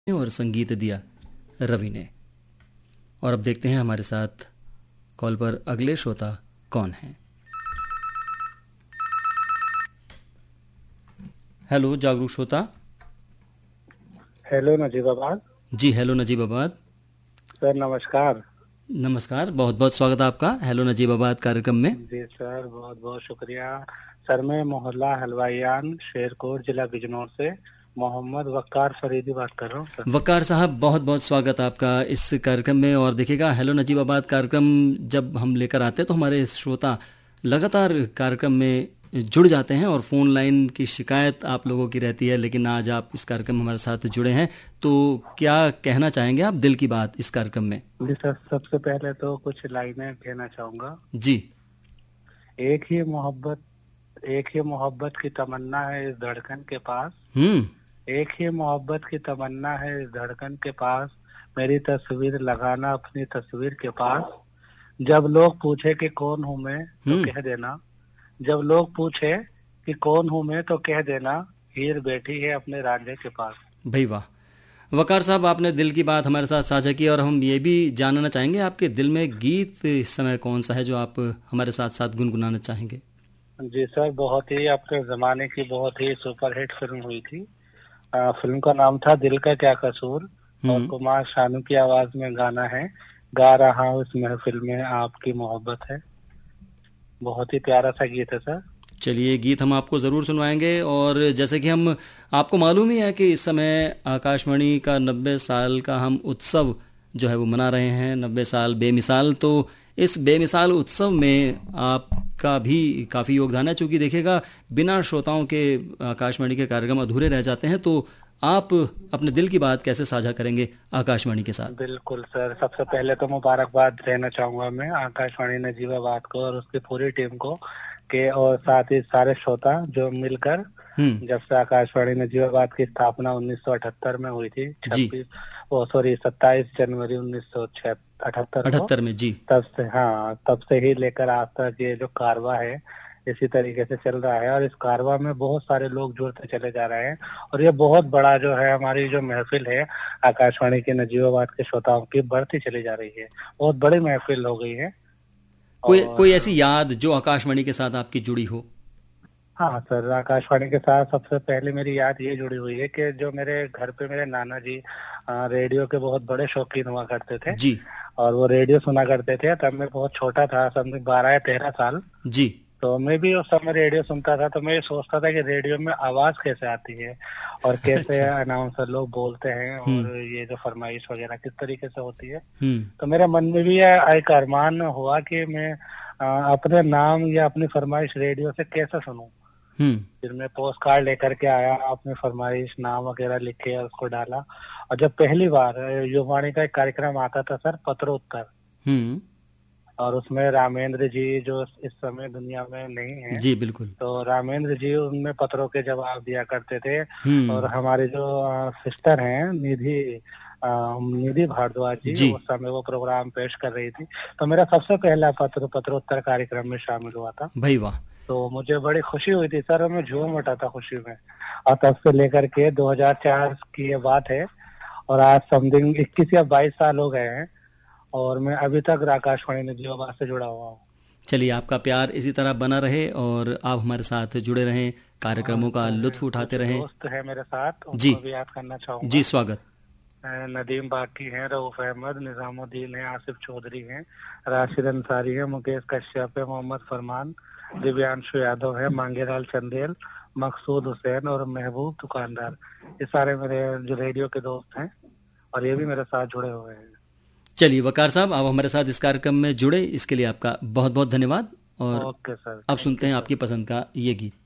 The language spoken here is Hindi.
और संगीत दिया रवि ने। और अब देखते हैं हमारे साथ कॉल पर अगले श्रोता कौन हैं। हेलो जागरूक श्रोता। हेलो नजीबाबाद। जी हेलो नजीबाबाद। सर नमस्कार। नमस्कार, बहुत बहुत स्वागत है आपका हेलो नजीबाबाद कार्यक्रम में। जी सर, बहुत बहुत शुक्रिया। सर मैं मोहल्ला हलवाईयान शेरकोट जिला बिजनौर से मोहम्मद वक्कार फरीदी बात कर रहा हूँ सर। वकार साहब, बहुत बहुत स्वागत है आपका इस कार्यक्रम में। और देखिएगा, हेलो नजीबाबाद कार्यक्रम जब हम लेकर आते हैं तो हमारे श्रोता लगातार कार्यक्रम में जुड़ जाते हैं और फ़ोन लाइन की शिकायत आप लोगों की रहती है, लेकिन आज आप इस कार्यक्रम में हमारे साथ जुड़े हैं, तो क्या कहना चाहेंगे आप दिल की बात इस कार्यक्रम में? जी सर, सबसे पहले तो कुछ लाइनें कहना चाहूँगा। जी। एक ही मोहब्बत की तमन्ना है इस धड़कन के पास। एक ही मोहब्बत की तमन्ना है इस धड़कन के पास, मेरी तस्वीर लगाना अपनी तस्वीर के पास। जब लोग पूछे कि कौन हूँ मैं तो कह देना, जब लोग पूछे कि कौन हूँ मैं तो कह देना, हीर बैठी है अपने रांझे के पास। भाई वाह, वकार साहब, आपने दिल की बात हमारे साथ साझा की और हम ये भी जानना चाहेंगे आपके दिल में गीत इस समय कौन सा है जो आप हमारे साथ साथ गुनगुनाना चाहेंगे? जी सर, बहुत ही अपने जमाने की बहुत ही सुपरहिट फिल्म हुई थी। फिल्म का नाम था दिल का क्या कसूर और कुमार शानू की आवाज में गाना है, गा रहा हूँ इस महफिल में आपकी मोहब्बत है। बहुत ही प्यारा सा गीत है सर। चलिए, गीत हम आपको ज़रूर सुनवाएंगे। और जैसे कि हम आपको मालूम ही है कि इस समय आकाशवाणी का 90 साल का हम उत्सव जो है वो मना रहे हैं, 90 साल बेमिसाल। तो इस बेमिसाल उत्सव में आपका भी काफ़ी योगदान है, चूँकि देखिएगा बिना श्रोताओं के आकाशवाणी के कार्यक्रम अधूरे रह जाते हैं। तो आप अपने दिल की बात कैसे साझा करेंगे आकाशवाणी के साथ? बिल्कुल सर, सबसे पहले तो मुबारकबाद देना चाहूंगा मैं आकाशवाणी नजीबाबाद को और उसकी पूरी टीम को के, और साथ ही सारे श्रोता जो मिलकर, जब से आकाशवाणी नजीबाबाद की स्थापना 1978 में हुई थी, 27 जनवरी 1978 में जी, तब से ही लेकर आज तक ये जो कारवा है इसी तरीके से चल रहा है। और इस कारवा में बहुत सारे लोग जुड़ते चले जा रहे हैं और ये बहुत बड़ा जो है हमारी जो महफिल है आकाशवाणी के नजीबाबाद के श्रोताओं की बढ़ती चली जा रही है, बहुत बड़ी महफिल हो गई है। कोई ऐसी याद जो आकाशवाणी के साथ आपकी जुड़ी हो? हाँ सर, आकाशवाणी के साथ सबसे पहले मेरी याद ये जुड़ी हुई है कि जो मेरे घर पे मेरे नाना जी रेडियो के बहुत बड़े शौकीन हुआ करते थे जी, और वो रेडियो सुना करते थे। तब मैं बहुत छोटा था, समथिंग 12 या 13 साल जी। तो मैं भी उस समय रेडियो सुनता था। तो मैं ये सोचता था कि रेडियो में आवाज कैसे आती है और कैसे अनाउंसर लोग बोलते हैं और ये जो फरमाइश वगैरह किस तरीके से होती है। तो मेरे मन में भी एक अरमान हुआ कि मैं अपने नाम या अपनी फरमाइश रेडियो से कैसे सुनूं। फिर मैं पोस्ट कार्ड लेकर के आया, अपनी फरमाइश नाम वगैरह लिखे और उसको डाला। और जब पहली बार युवावाणी का एक कार्यक्रम आता था सर, पत्रोत्तर, और उसमें रामेंद्र जी जो इस समय दुनिया में नहीं है, जी बिल्कुल, तो रामेंद्र जी उनमें पत्रों के जवाब दिया करते थे। और हमारे जो सिस्टर हैं निधि भारद्वाज जी, उस समय वो प्रोग्राम पेश कर रही थी। तो मेरा सबसे पहला पत्रोत्तर कार्यक्रम में शामिल हुआ था। भाई वाह, तो मुझे बड़ी खुशी हुई थी सर, मैं झूम उठा था खुशी में। और तब से लेकर के 2004 की ये बात है और आज समथिंग 21 या 22 साल हो गए हैं और मैं अभी तक आकाशवाणी नजीबाबाद से जुड़ा हुआ हूँ। चलिए, आपका प्यार इसी तरह बना रहे और आप हमारे साथ जुड़े रहें, कार्यक्रमों का लुत्फ उठाते रहें। दोस्त है मेरे साथ, जी उनको भी याद करना चाहूंगा। जी, स्वागत। नदीम बाकी हैं, रऊफ अहमद, निजामुद्दीन है, आसिफ चौधरी हैं, राशिद अंसारी है, मुकेश कश्यप है, मोहम्मद फरमान, दिव्यांशु यादव है, मांगेलाल चंदेल, मकसूद हुसैन और महबूब दुकानदार। ये सारे मेरे जो रेडियो के दोस्त हैं और ये भी मेरे साथ जुड़े हुए हैं। चलिए वकार साहब, आप हमारे साथ इस कार्यक्रम में जुड़े, इसके लिए आपका बहुत बहुत धन्यवाद। और ओके सर, अब सुनते हैं आपकी पसंद का ये गीत।